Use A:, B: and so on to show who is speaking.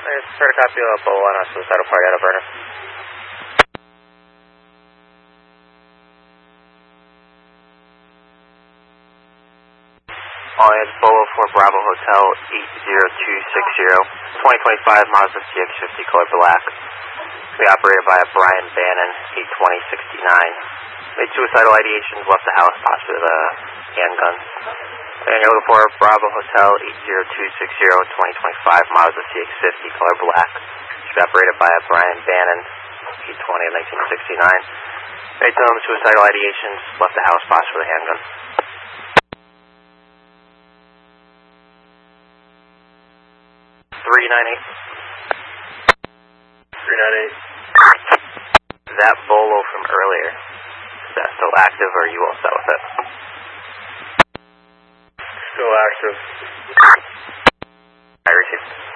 A: It's for a copy of Bolo on a suicidal party out of burner. It's Bolo for Bravo Hotel 80260, 2025 Mazda CX-50 color black. We operated by a Brian Bannon, 82069. Made suicidal ideations, left the house, possibly with a handgun. And you're looking for Bravo Hotel 80260, 2025 Mazda CX-50 color black. Should be operated by a Brian Bannon, 820 1969. Made some suicidal ideations, left the house, possibly with a handgun. 398. 398. That Bolo from earlier, is that still active or are you all set with it?
B: Still active.
A: I received.